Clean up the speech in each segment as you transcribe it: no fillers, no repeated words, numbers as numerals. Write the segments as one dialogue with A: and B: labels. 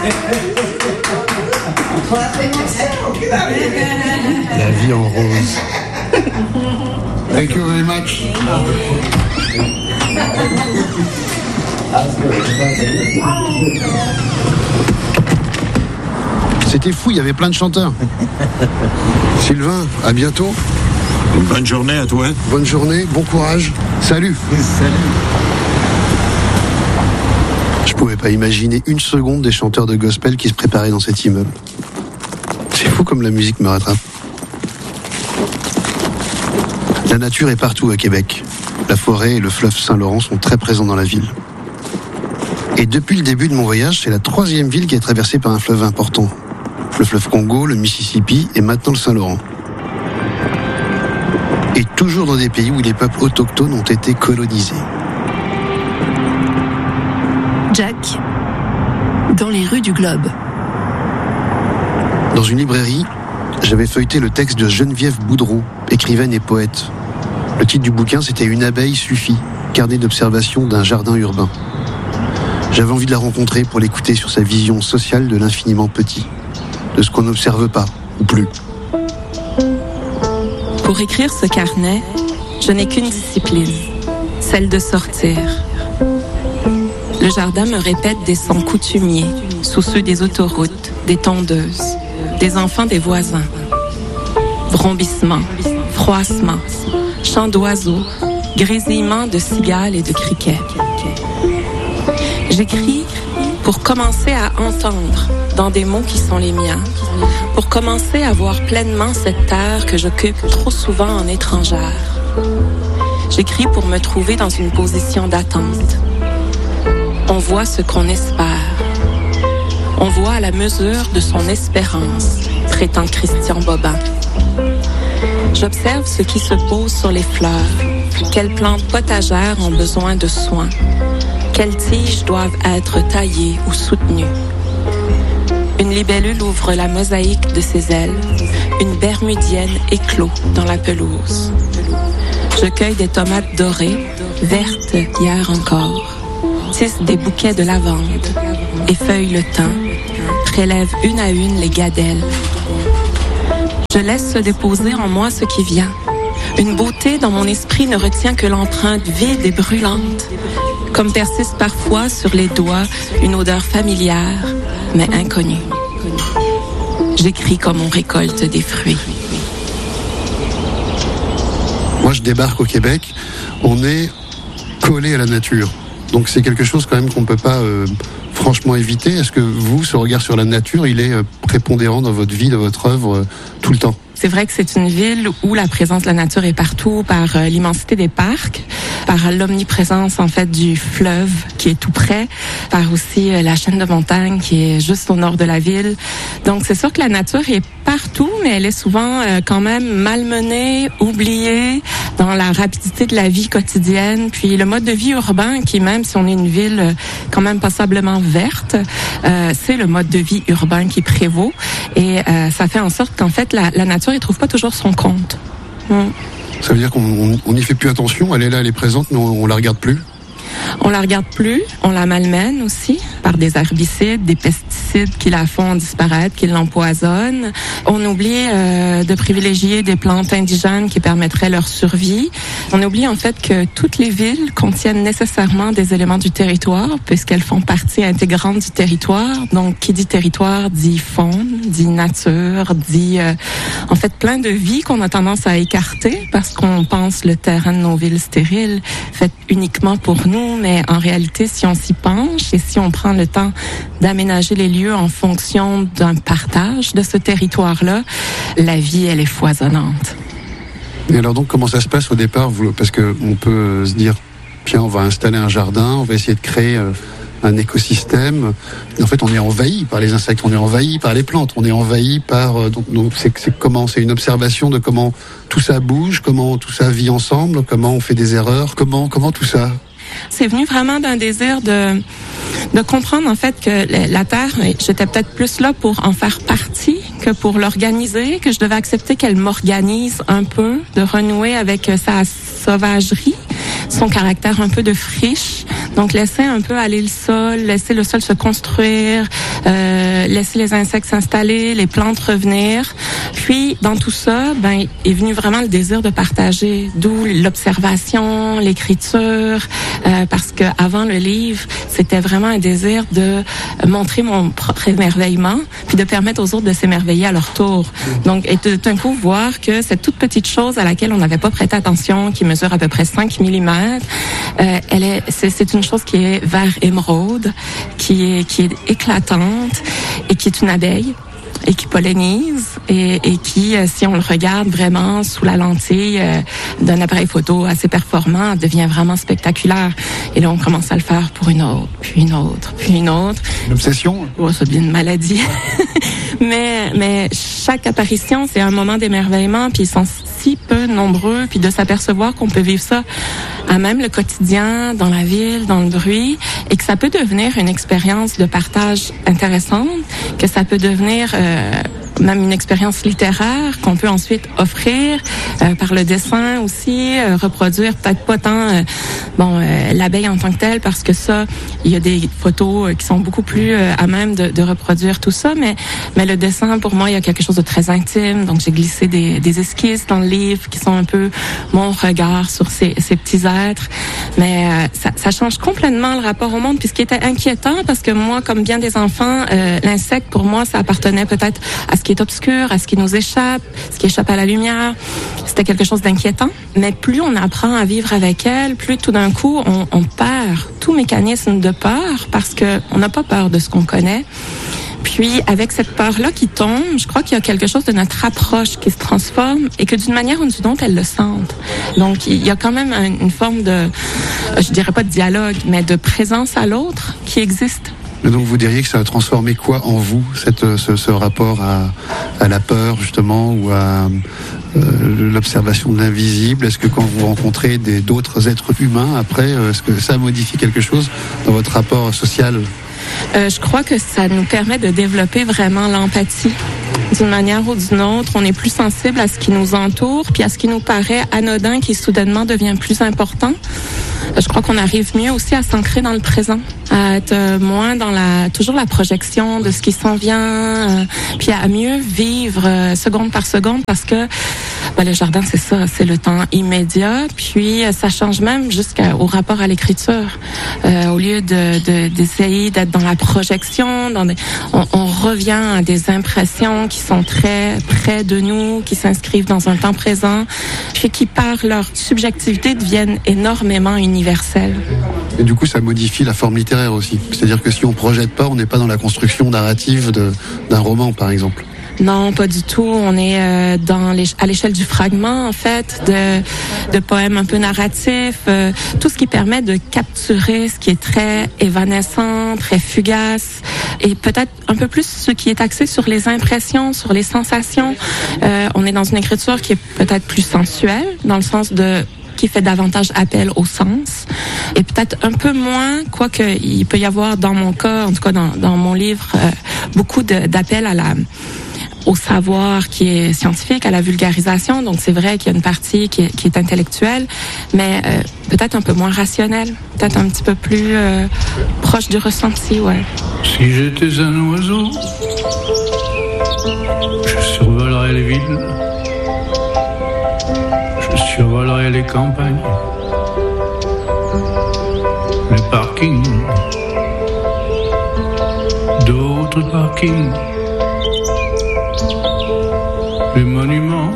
A: La vie en rose. Thank you very much. C'était fou, il y avait plein de chanteurs. Sylvain, à bientôt.
B: Une bonne journée à toi.
A: Bonne journée, bon courage. Salut.
B: Salut.
A: Je pouvais pas imaginer une seconde des chanteurs de gospel qui se préparaient dans cet immeuble. C'est fou comme la musique me rattrape. La nature est partout à Québec. La forêt et le fleuve Saint-Laurent sont très présents dans la ville. Et depuis le début de mon voyage, c'est la 3e ville qui est traversée par un fleuve important. Le fleuve Congo, le Mississippi et maintenant le Saint-Laurent. Et toujours dans des pays où les peuples autochtones ont été colonisés.
C: Jack, dans les rues du globe.
A: Dans une librairie, j'avais feuilleté le texte de Geneviève Boudreau, écrivaine et poète. Le titre du bouquin, c'était « Une abeille suffit, carnet d'observation d'un jardin urbain ». J'avais envie de la rencontrer pour l'écouter sur sa vision sociale de l'infiniment petit, de ce qu'on n'observe pas, ou plus.
C: Pour écrire ce carnet, je n'ai qu'une discipline, celle de sortir. Le jardin me répète des sons coutumiers, sous ceux des autoroutes, des tondeuses, des enfants des voisins. Vrombissements, froissements, chants d'oiseaux, grésillements de cigales et de criquets. J'écris pour commencer à entendre dans des mots qui sont les miens, pour commencer à voir pleinement cette terre que j'occupe trop souvent en étrangère. J'écris pour me trouver dans une position d'attente. On voit ce qu'on espère. On voit à la mesure de son espérance, prétend Christian Bobin. J'observe ce qui se pose sur les fleurs. Quelles plantes potagères ont besoin de soins? Quelles tiges doivent être taillées ou soutenues? Une libellule ouvre la mosaïque de ses ailes. Une bermudienne éclot dans la pelouse. Je cueille des tomates dorées, vertes hier encore. Tisse des bouquets de lavande, effeuille le thym, prélève une à une les gadelles. Je laisse se déposer en moi ce qui vient. Une beauté dans mon esprit ne retient que l'empreinte vide et brûlante. Comme persiste parfois sur les doigts une odeur familière, mais inconnue. J'écris comme on récolte des fruits.
A: Moi, je débarque au Québec, on est collé à la nature. Donc c'est quelque chose quand même qu'on ne peut pas franchement éviter. Est-ce que vous, ce regard sur la nature, il est prépondérant dans votre vie, dans votre œuvre, tout le temps?
C: C'est vrai que c'est une ville où la présence de la nature est partout, par l'immensité des parcs, par l'omniprésence en fait du fleuve qui est tout près, par aussi la chaîne de montagnes qui est juste au nord de la ville. Donc c'est sûr que la nature est partout, mais elle est souvent quand même malmenée, oubliée dans la rapidité de la vie quotidienne. Puis le mode de vie urbain qui, même si on est une ville quand même passablement verte, c'est le mode de vie urbain qui prévaut. Et ça fait en sorte qu'en fait la nature, elle trouve pas toujours son compte.
A: Ça veut dire qu'on n'y fait plus attention, elle est là, elle est présente, mais on la regarde plus?
C: On la regarde plus, on la malmène aussi par des herbicides, des pesticides qui la font disparaître, qui l'empoisonnent. On oublie de privilégier des plantes indigènes qui permettraient leur survie. On oublie en fait que toutes les villes contiennent nécessairement des éléments du territoire puisqu'elles font partie intégrante du territoire. Donc qui dit territoire dit faune, dit nature, dit en fait plein de vies qu'on a tendance à écarter parce qu'on pense le terrain de nos villes stériles fait uniquement pour nous. Mais en réalité, si on s'y penche et si on prend le temps d'aménager les lieux en fonction d'un partage de ce territoire-là, la vie, elle est foisonnante.
A: Et alors donc, comment ça se passe au départ? Parce qu'on peut se dire, tiens, on va installer un jardin, on va essayer de créer un écosystème. En fait, on est envahi par les insectes, on est envahi par les plantes, on est envahi par... donc c'est comment? C'est une observation de comment tout ça bouge, comment tout ça vit ensemble, comment on fait des erreurs, comment tout ça...
C: C'est venu vraiment d'un désir de comprendre en fait que la Terre, j'étais peut-être plus là pour en faire partie que pour l'organiser, que je devais accepter qu'elle m'organise un peu, de renouer avec sa sauvagerie, son caractère un peu de friche. Donc, laisser un peu aller le sol, laisser le sol se construire, laisser les insectes s'installer, les plantes revenir. Puis, dans tout ça, est venu vraiment le désir de partager, d'où l'observation, l'écriture, parce que avant le livre, c'était vraiment un désir de montrer mon propre émerveillement, puis de permettre aux autres de s'émerveiller à leur tour. Donc, et d'un coup, voir que cette toute petite chose à laquelle on n'avait pas prêté attention, qui mesure à peu près 5 mm, c'est une chose qui est vert émeraude, qui est éclatante et qui est une abeille et qui pollinise et qui, si on le regarde vraiment sous la lentille d'un appareil photo assez performant, devient vraiment spectaculaire. Et là, on commence à le faire pour une autre, puis une autre, puis une autre.
A: Une obsession?
C: Oh, ça devient une maladie. mais chaque apparition, c'est un moment d'émerveillement, puis ils sont si peu nombreux, puis de s'apercevoir qu'on peut vivre ça à même le quotidien, dans la ville, dans le bruit, et que ça peut devenir une expérience de partage intéressante, que ça peut devenir même une expérience littéraire qu'on peut ensuite offrir par le dessin aussi, reproduire peut-être pas tant l'abeille en tant que telle, parce que ça, il y a des photos qui sont beaucoup plus à même de reproduire tout ça, mais le dessin, pour moi, il y a quelque chose de très intime, donc j'ai glissé des esquisses dans le livre qui sont un peu mon regard sur ces petits êtres, mais ça change complètement le rapport au monde, puis ce qui était inquiétant, parce que moi, comme bien des enfants, l'insecte, pour moi, ça appartenait peut-être à ce qui est obscur, à ce qui nous échappe, ce qui échappe à la lumière. C'était quelque chose d'inquiétant. Mais plus on apprend à vivre avec elle, plus tout d'un coup, on perd tout mécanisme de peur, parce que on n'a pas peur de ce qu'on connaît. Puis, avec cette peur-là qui tombe, je crois qu'il y a quelque chose de notre approche qui se transforme et que d'une manière ou d'une autre, elles le sentent. Donc, il y a quand même une forme de, je dirais pas de dialogue, mais de présence à l'autre qui existe.
A: Et donc vous diriez que ça a transformé quoi en vous, ce rapport à la peur justement, ou à l'observation de l'invisible? Est-ce que quand vous rencontrez d'autres êtres humains après, est-ce que ça modifie quelque chose dans votre rapport social?
C: Je crois que ça nous permet de développer vraiment l'empathie. D'une manière ou d'une autre, on est plus sensible à ce qui nous entoure, puis à ce qui nous paraît anodin, qui soudainement devient plus important. Je crois qu'on arrive mieux aussi à s'ancrer dans le présent, à être moins dans toujours la projection de ce qui s'en vient, puis à mieux vivre seconde par seconde, parce que le jardin, c'est ça, c'est le temps immédiat, puis ça change même jusqu'au rapport à l'écriture. Au lieu d'essayer d'être dans la projection, on revient à des impressions qui sont très près de nous, qui s'inscrivent dans un temps présent, puis qui, par leur subjectivité, deviennent énormément universelles.
A: Et du coup, ça modifie la forme littéraire aussi. C'est-à-dire que si on projette pas, on n'est pas dans la construction narrative d'un roman, par exemple.
C: Non, pas du tout. On est à l'échelle du fragment, en fait, de poèmes un peu narratifs, tout ce qui permet de capturer ce qui est très évanescent, très fugace, et peut-être un peu plus ce qui est axé sur les impressions, sur les sensations. On est dans une écriture qui est peut-être plus sensuelle, dans le sens qui fait davantage appel au sens, et peut-être un peu moins, quoique il peut y avoir dans mon cas, en tout cas dans mon livre, beaucoup d'appels au savoir qui est scientifique, à la vulgarisation. Donc c'est vrai qu'il y a une partie qui est intellectuelle, mais peut-être un peu moins rationnelle, peut-être un petit peu plus proche du ressenti, ouais.
D: Si j'étais un oiseau, je survolerais les villes, je survolerais les campagnes, les parkings, d'autres parkings, les monuments,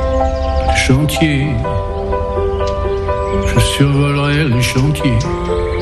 D: les chantiers, je survolerai les chantiers.